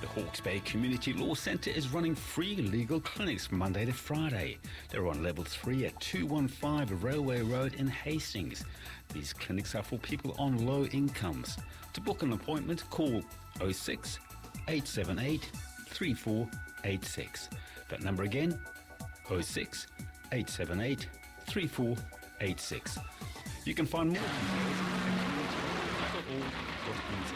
The Hawke's Bay Community Law Centre is running free legal clinics Monday to Friday. They're on level 3 at 215 Railway Road in Hastings. These clinics are for people on low incomes. To book an appointment, call 06 878 3486. That number again, 06 878 3486. You can find more details at community.org.au.